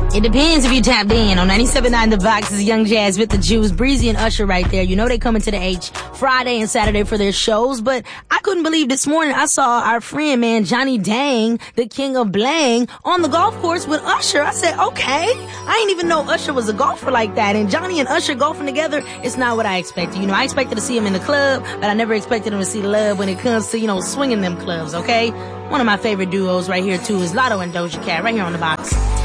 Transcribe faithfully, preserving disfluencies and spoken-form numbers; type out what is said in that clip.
It depends if you tapped in. On ninety-seven point nine The Box is Young Jazz with the Jews, Breezy and Usher right there. You know they coming to the H Friday and Saturday for their shows, but I couldn't believe this morning I saw our friend, man, Johnny Dang, the king of blang, on the golf course with Usher. I said, okay. I didn't even know Usher was a golfer like that, and Johnny and Usher golfing together, it's not what I expected. You know, I expected to see him in the club, but I never expected him to see love when it comes to, you know, swinging them clubs, okay? One of my favorite duos right here, too, is Lotto and Doja Cat right here on The Box.